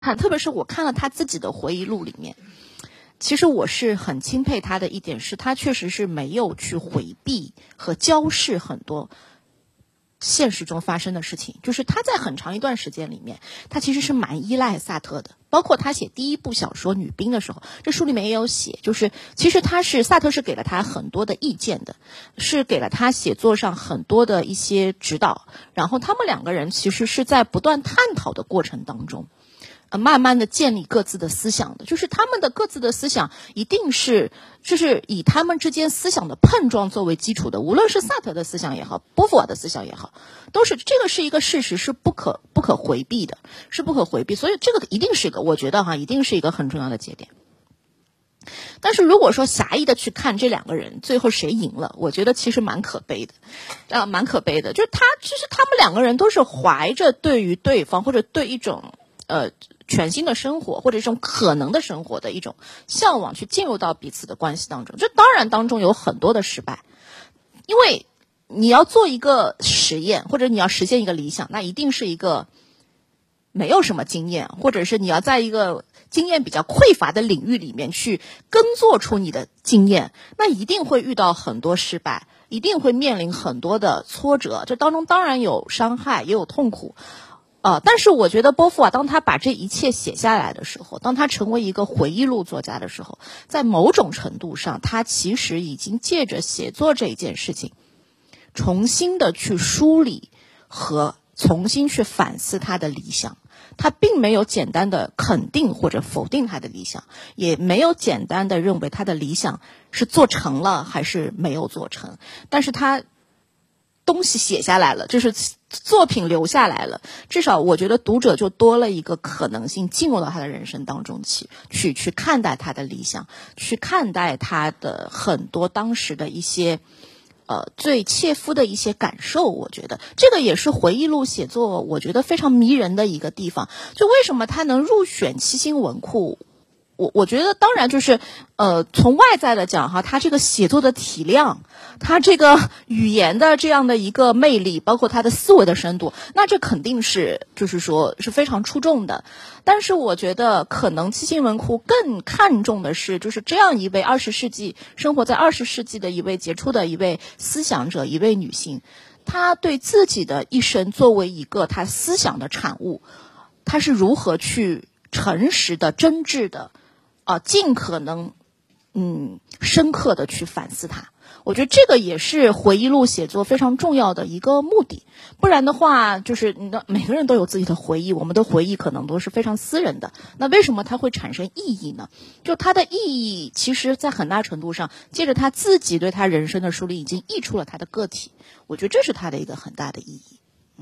特别是我看了他自己的回忆录里面，其实我是很钦佩他的一点是，他确实是没有去回避和焦视很多现实中发生的事情，就是他在很长一段时间里面，他其实是蛮依赖萨特的。包括他写第一部小说《女兵》的时候，这书里面也有写，就是其实萨特是给了他很多的意见的，是给了他写作上很多的一些指导，然后他们两个人其实是在不断探讨的过程当中慢慢的建立各自的思想的，就是他们的各自的思想一定是就是以他们之间思想的碰撞作为基础的，无论是萨特的思想也好，波伏娃的思想也好，都是这个是一个事实，是不可回避的，是不可回避，所以这个一定是一个，我觉得一定是一个很重要的节点。但是如果说狭义的去看这两个人最后谁赢了，我觉得其实蛮可悲的，蛮可悲的，就是其实他们两个人都是怀着对于对方或者对一种全新的生活或者一种可能的生活的一种向往去进入到彼此的关系当中，这当然当中有很多的失败，因为你要做一个实验或者你要实现一个理想，那一定是一个没有什么经验，或者是你要在一个经验比较匮乏的领域里面去耕作出你的经验，那一定会遇到很多失败，一定会面临很多的挫折，这当中当然有伤害也有痛苦但是我觉得波伏娃当他把这一切写下来的时候，当他成为一个回忆录作家的时候，在某种程度上他其实已经借着写作这一件事情重新的去梳理和重新去反思他的理想，他并没有简单的肯定或者否定他的理想，也没有简单的认为他的理想是做成了还是没有做成，但是他东西写下来了，就是作品留下来了，至少我觉得读者就多了一个可能性进入到他的人生当中去看待他的理想，去看待他的很多当时的一些最切肤的一些感受。我觉得这个也是回忆录写作我觉得非常迷人的一个地方，就为什么他能入选七星文库，我觉得当然就是从外在的讲他这个写作的体量，他这个语言的这样的一个魅力，包括他的思维的深度，那这肯定是就是说是非常出众的。但是我觉得可能七星文库更看重的是就是这样一位生活在20世纪的一位杰出的一位思想者，一位女性，她对自己的一生作为一个她思想的产物，她是如何去诚实的真挚的尽可能深刻的去反思它。我觉得这个也是回忆录写作非常重要的一个目的，不然的话就是每个人都有自己的回忆，我们的回忆可能都是非常私人的，那为什么它会产生意义呢？就它的意义其实在很大程度上借着他自己对他人生的梳理已经溢出了他的个体，我觉得这是他的一个很大的意义。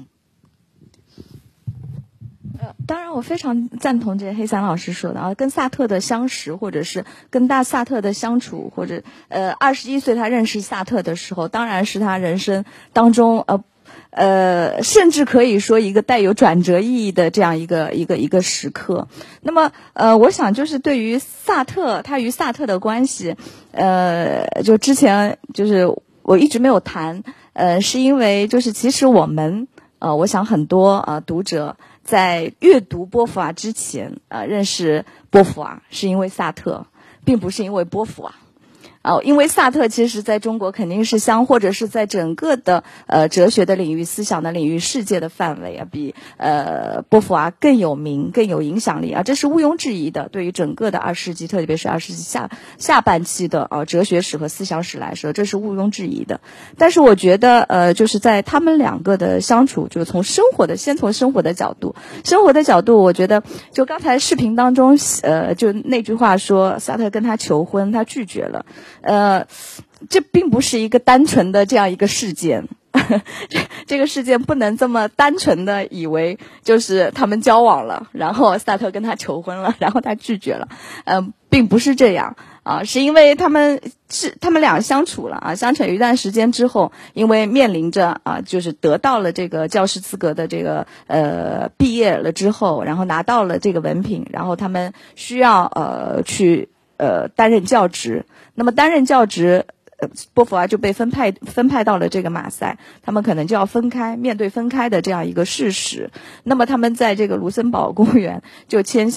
当然我非常赞同这黑伞老师说的跟萨特的相识，或者是跟萨特的相处，或者21岁他认识萨特的时候，当然是他人生当中甚至可以说一个带有转折意义的这样一个时刻。那么我想就是对于萨特，他与萨特的关系就之前就是我一直没有谈是因为就是其实我想很多读者在阅读波伏娃之前认识波伏娃是因为萨特，并不是因为波伏娃。因为萨特其实在中国肯定是或者是在整个的哲学的领域、思想的领域、世界的范围比波伏娃更有名、更有影响力这是毋庸置疑的。对于整个的20世纪，特别是20世纪下半期的哲学史和思想史来说，这是毋庸置疑的。但是我觉得就是在他们两个的相处，就先从生活的角度，我觉得就刚才视频当中就那句话说萨特跟他求婚，他拒绝了。这并不是一个单纯的这样一个事件这个事件不能这么单纯的以为就是他们交往了，然后萨特跟他求婚了，然后他拒绝了并不是这样是因为他们俩相处了相处一段时间之后，因为面临着就是得到了这个教师资格的这个毕业了之后，然后拿到了这个文凭，然后他们需要去担任教职。那么担任教职波伏娃就被分派到了这个马赛，他们可能就要分开，面对分开的这样一个事实。那么他们在这个卢森堡公园就签下